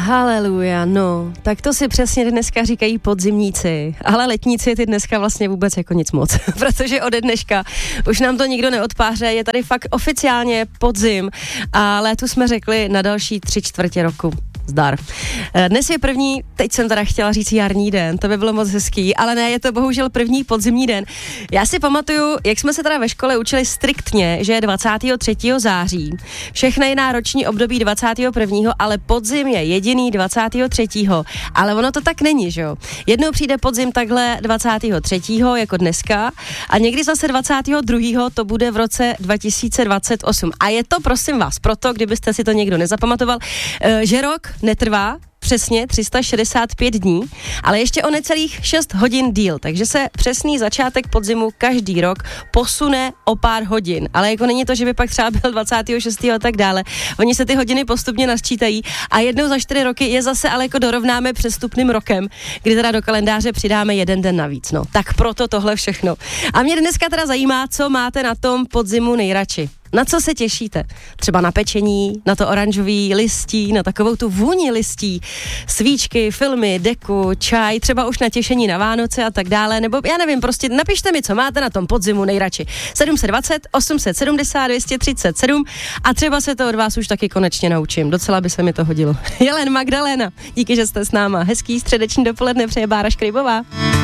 Haleluja, no, tak to si přesně dneska říkají podzimníci, ale letníci ty dneska vlastně vůbec jako nic moc, protože ode dneška už nám to nikdo neodpáře, je tady fakt oficiálně podzim a létu jsme řekli na další 3/4 roku. Zdar. Dnes je první, teď jsem teda chtěla říct jarní den, to by bylo moc hezký, ale ne, je to bohužel první podzimní den. Já si pamatuju, jak jsme se teda ve škole učili striktně, že je 23. září, všechny jiná roční období 21., ale podzim je jediný 23. Ale ono to tak není, že jo? Jednou přijde podzim takhle 23. jako dneska a někdy zase 22. to bude v roce 2028. A je to, prosím vás, proto, kdybyste si to někdo nezapamatoval, že rok netrvá přesně 365 dní, ale ještě o necelých 6 hodin díl, takže se přesný začátek podzimu každý rok posune o pár hodin, ale jako není to, že by pak třeba byl 26. a tak dále, oni se ty hodiny postupně nasčítají a jednou za 4 roky je zase ale jako dorovnáme přestupným rokem, kdy teda do kalendáře přidáme jeden den navíc, no, tak proto tohle všechno. A mě dneska teda zajímá, co máte na tom podzimu nejradši. Na co se těšíte? Třeba na pečení, na to oranžový listí, na takovou tu vůni listí, svíčky, filmy, deku, čaj, třeba už na těšení na Vánoce a tak dále, nebo já nevím, prostě napište mi, co máte na tom podzimu nejradši. 720 870 237 a třeba se to od vás už taky konečně naučím. Docela by se mi to hodilo. Jelen Magdalena, díky, že jste s náma. Hezký středeční dopoledne přeje Bára Škrejbová.